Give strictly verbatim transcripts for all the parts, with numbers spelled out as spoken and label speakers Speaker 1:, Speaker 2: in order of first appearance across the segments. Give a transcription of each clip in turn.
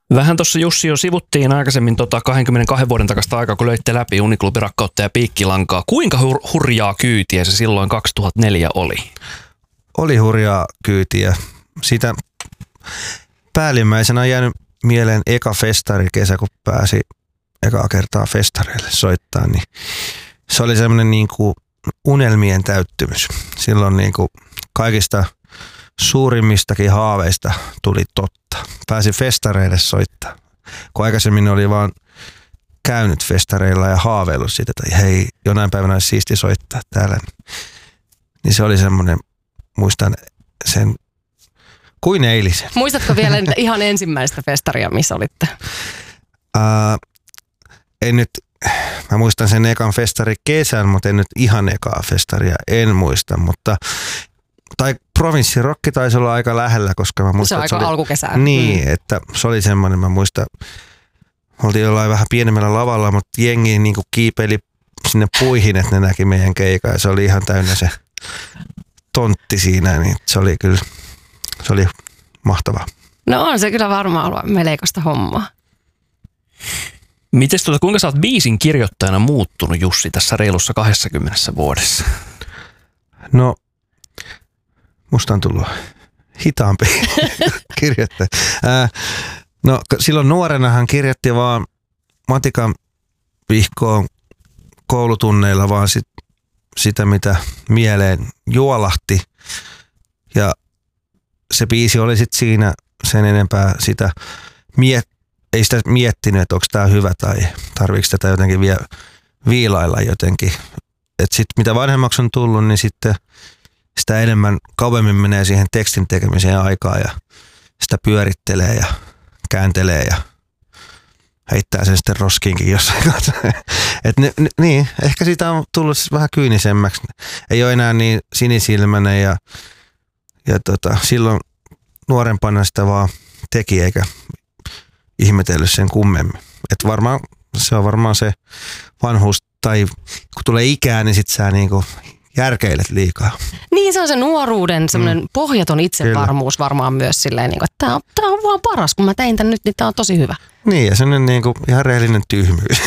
Speaker 1: Vähän tuossa Jussi jo sivuttiin aikaisemmin tota kaksikymmentäkaksi vuoden takasta aikaa, kun löitte läpi Uniklubi Rakkautta ja Piikkilankaa. Kuinka hur- hurjaa kyytiä se silloin kaksituhattaneljä oli?
Speaker 2: Oli hurjaa kyytiä. Sitä päällimmäisenä on jäänyt mieleen eka festarikesä, kun pääsi ekaa kertaa festareille soittaa, niin se oli semmoinen niin kuin unelmien täyttymys. Silloin niin kuin kaikista suurimmistakin haaveista tuli totta. Pääsi festareille soittaa, kun aikaisemmin oli vaan käynyt festareilla ja haaveillut siitä, että hei, jonain päivänä olisi siisti soittaa täällä. Niin se oli semmoinen, muistan sen kuin eilisen.
Speaker 3: Muistatko vielä ihan ensimmäistä festaria, missä olitte?
Speaker 2: Uh, en nyt, mä muistan sen ekan festari kesän, mutta en nyt ihan ekaa festaria, en muista, mutta tai provinssirokki taisi olla aika lähellä, koska mä muistan,
Speaker 3: se on aika
Speaker 2: oli,
Speaker 3: alkukesää.
Speaker 2: Niin,
Speaker 3: mm.
Speaker 2: että se oli semmoinen, mä muistan, oltiin jollain vähän pienemmällä lavalla, mutta jengi niin kuin kiipeili sinne puihin, että ne näki meidän keikaa ja se oli ihan täynnä se tontti siinä, niin se oli kyllä, se oli mahtavaa.
Speaker 3: No on se kyllä varmaan ollut meleikosta hommaa.
Speaker 1: Mites tuota, kuinka sä oot biisin kirjoittajana muuttunut, Jussi, tässä reilussa kaksikymmentä vuodessa?
Speaker 2: No, musta on tullut hitaampi kirjoittaja. Ää, no, silloin nuorenahan kirjoitti vaan matikan vihkoon koulutunneilla vaan sit, sitä, mitä mieleen juolahti. Ja se biisi oli sitten siinä sen enempää sitä miettiä. Ei sitä miettinyt, että onko tämä hyvä tai tarviiko tätä jotenkin vielä viilailla jotenkin. Että sitten mitä vanhemmaksi on tullut, niin sitten sitä enemmän kauemmin menee siihen tekstin tekemiseen aikaa ja sitä pyörittelee ja kääntelee ja heittää sen sitten roskiinkin jossain kanssa. Et n- n- niin, ehkä siitä on tullut vähän kyynisemmäksi. Ei ole enää niin sinisilmäinen ja, ja tota, silloin nuorempana sitä vaan teki eikä ihmetellyt sen kummemmin. Että varmaan se on varmaan se vanhuus, tai kun tulee ikää, niin sit sä niinku järkeilet liikaa.
Speaker 3: Niin se on se nuoruuden semmoinen mm. pohjaton itsevarmuus Kyllä. varmaan myös silleen, että tää on, tää on vaan paras, kun mä tein tän nyt, niin tää on tosi hyvä.
Speaker 2: Niin ja semmoinen niinku ihan rehellinen tyhmyys.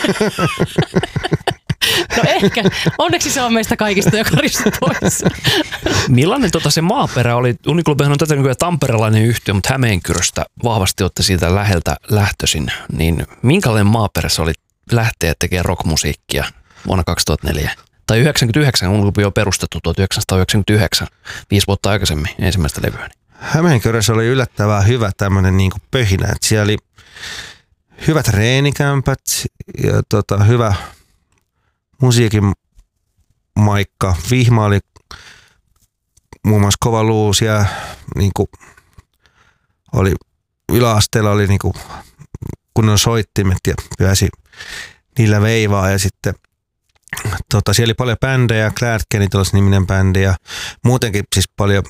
Speaker 3: No ehkä. Onneksi se on meistä kaikista jo karista pois.
Speaker 1: Millainen tota se maaperä oli? Uniklubihan on tätä nykyään tamperelainen yhtiö, mutta Hämeenkyröstä vahvasti olette siitä läheltä lähtöisin. Niin minkälainen maaperä se oli lähteä tekemään rockmusiikkia vuonna kaksituhattaneljä? Tai yhdeksänkymmentäyhdeksän, Uniklubi on perustettu tuhatyhdeksänsataayhdeksänkymmentäyhdeksän, viisi vuotta aikaisemmin ensimmäistä levyä.
Speaker 2: Hämeenkyrössä oli yllättävän hyvä tämmöinen niinku pöhinä. Et siellä oli hyvät treenikämpät ja tota, hyvä musiikin maikka. Vihma oli muun muassa kova luus ja niinku oli, yläasteella oli niinku kunnon soittimet ja pääsi niillä veivaa ja sitten tota, siellä oli paljon bändejä, Glad Genitals niminen bändi ja muutenkin siis paljon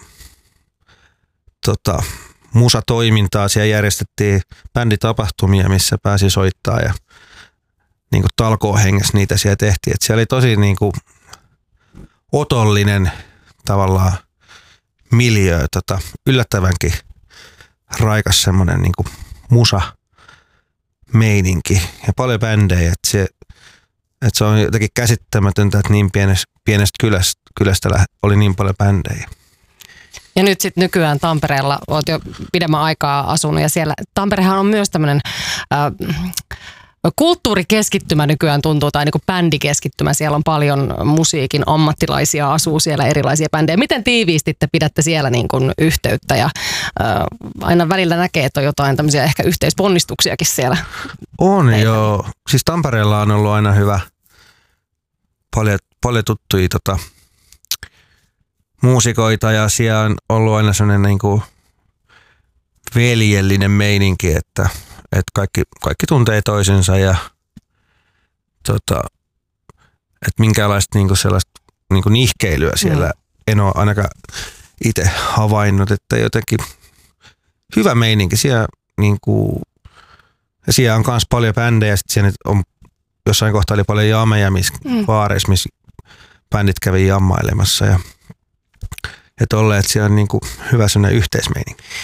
Speaker 2: tota, musatoimintaa. Siellä järjestettiin bänditapahtumia, missä pääsi soittaa ja niin kuin talkoohengessä niitä siellä tehtiin. Et siellä oli tosi niin kuin otollinen tavallaan miljöö, tota, yllättävänkin raikas semmoinen niin kuin musa meininki ja paljon bändejä. Et se, et se on jotenkin käsittämätöntä, että niin pienestä, pienestä kylästä, kylästä oli niin paljon bändejä.
Speaker 3: Ja nyt sitten nykyään Tampereella olet jo pidemmän aikaa asunut ja siellä Tamperehan on myös tämmöinen äh, kulttuurikeskittymä nykyään tuntuu, tai niin kuin bändikeskittymä. Siellä on paljon musiikin ammattilaisia, asuu siellä erilaisia bändejä. Miten tiiviisti te pidätte siellä niin kuin yhteyttä ja äh, aina välillä näkee, että on jotain tämmöisiä ehkä yhteisponnistuksiakin siellä?
Speaker 2: On
Speaker 3: teillä.
Speaker 2: joo. Siis Tampereella on ollut aina hyvä, paljon, paljon tuttuja tota, muusikoita ja siellä on ollut aina sellainen niin kuin veljellinen meininki, että että kaikki, kaikki tuntee toisensa ja tota, että minkäänlaista niinku sellaista niinku nihkeilyä siellä mm. en ole ainakaan itse havainnut, että jotenkin hyvä meininki siellä niinku, ja siellä on myös paljon bändejä, sitten siellä on jossain kohtaa oli paljon jameja, missä mm. baareissa, missä bändit kävi jammailemassa ja ja tolleen, että siellä on niinku hyvä sellainen yhteismeininki.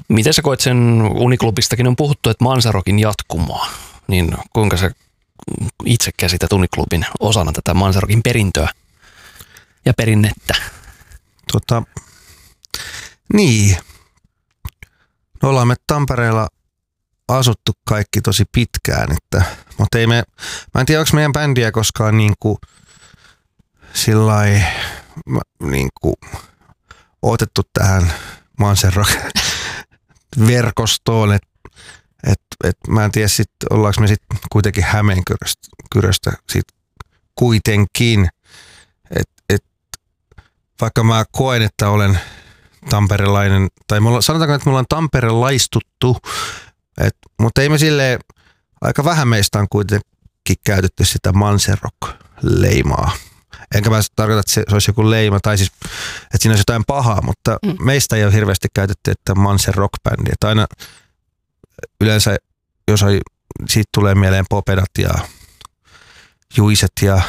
Speaker 1: Miten sä koet sen, Uniklubistakin on puhuttu, että Manzarokin jatkumoa, niin kuinka sä itse käsität Uniklubin osana tätä Manzarokin perintöä ja perinnettä?
Speaker 2: Tota, niin, no ollaan me Tampereella asuttu kaikki tosi pitkään, että, mutta ei me, mä en tiedä, onko meidän bändiä koskaan niin kuin sillai niin kuin otettu tähän Manzarrock-verkostoon, että et, et, mä en tiedä, sit, ollaanko me sitten kuitenkin Hämeenkyröstä sit kuitenkin, että et, vaikka mä koen, että olen tamperelainen, tai mulla, sanotaanko, että me ollaan tamperelaistuttu, et, mutta ei me silleen, aika vähän meistä on kuitenkin käytetty sitä Manzarrock-leimaa. Enkä mä tarkoita, että se, se olisi joku leima tai siis, että siinä olisi jotain pahaa, mutta mm. meistä ei ole hirveästi käytetty, että Manzarrock-bändi. Että aina yleensä, jos on, siitä tulee mieleen Popedat ja Juiset ja,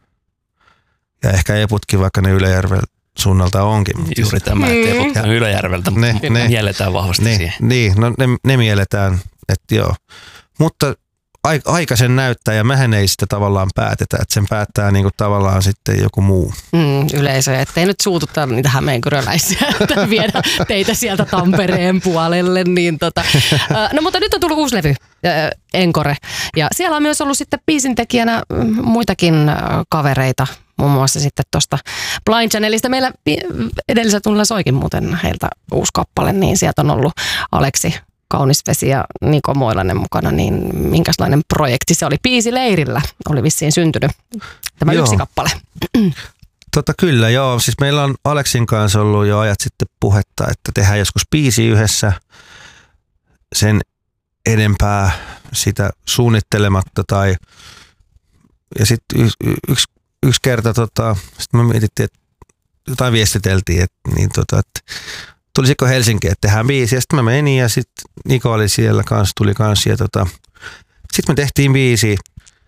Speaker 2: ja ehkä Eputkin, vaikka ne Ylöjärven suunnalta onkin.
Speaker 1: Juuri tämä, että Eput on Ylöjärveltä, ne, ne mielletään vahvasti
Speaker 2: ne,
Speaker 1: siihen.
Speaker 2: Niin, no ne, ne mielletään, että joo. Mutta aika sen näyttää ja mehän ei sitä tavallaan päätetä, että sen päättää niinku tavallaan sitten joku muu.
Speaker 3: Mm, yleisö, ettei nyt suututtaa niitä hämeenkyröläisiä, että viedä teitä sieltä Tampereen puolelle. Niin tota. No mutta nyt on tullut uusi levy, Encore, ja siellä on myös ollut sitten biisintekijänä muitakin kavereita, muun muassa sitten tuosta Blind Channelista. Meillä edellisellä tunnilla soikin muuten heiltä uusi kappale, niin sieltä on ollut Aleksi Kaunisvesi ja Niko Moilanen mukana, niin minkälainen projekti se oli? Biisileirillä oli vissiin syntynyt tämä joo. yksi kappale.
Speaker 2: Tota kyllä, joo. Siis meillä on Aleksin kanssa ollut jo ajat sitten puhetta, että tehdään joskus biisi yhdessä sen enempää sitä suunnittelematta. Tai, ja sitten y- y- yksi, yksi kerta tota, sitten me mietittiin, että jotain viestiteltiin, että, niin tota, että tulisiko Helsinkiin, että tehdään biisi. Ja sitten mä menin ja sitten Niko oli siellä kanssa, tuli kanssa. Tota, sitten me tehtiin biisi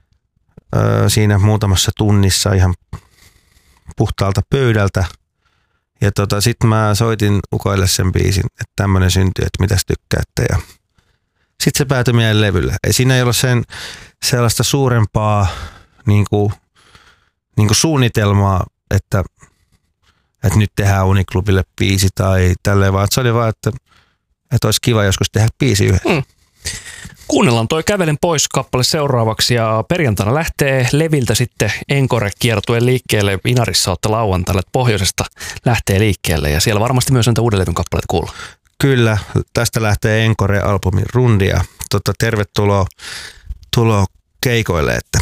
Speaker 2: ö, siinä muutamassa tunnissa ihan puhtaalta pöydältä. Ja tota, sitten mä soitin ukoille sen biisin, että tämmöinen syntyi, että mitäs tykkäätte. Ja sitten se päätyi meidän levylle. Ei siinä ei ollut sen sellaista suurempaa niin kuin, niin kuin suunnitelmaa, että että nyt tehdään Uniklubille biisi tai tälleen, vaan se oli vaan, että, että olisi kiva joskus tehdä biisi yhdessä. Mm.
Speaker 1: Kuunnellaan toi Kävelen pois -kappale seuraavaksi ja perjantaina lähtee Leviltä sitten Encore-kiertue liikkeelle. Inarissa olette lauantaille, pohjoisesta lähtee liikkeelle ja siellä varmasti myös näitä uuden levyn kappaleita kuulla.
Speaker 2: Kyllä, tästä lähtee Encore-albumin rundia. Tota, tervetuloa tuloa keikoille, että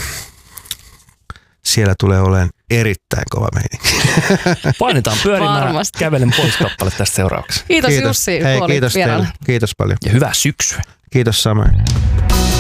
Speaker 2: siellä tulee olemaan erittäin kova meininki.
Speaker 1: Painetaan pyörimään Kävelen pois -kappale tästä seuraavaksi.
Speaker 3: Kiitos, kiitos. Jussi.
Speaker 2: Hei, kiitos teille. Kiitos paljon.
Speaker 1: Ja hyvää syksyä.
Speaker 2: Kiitos samoin.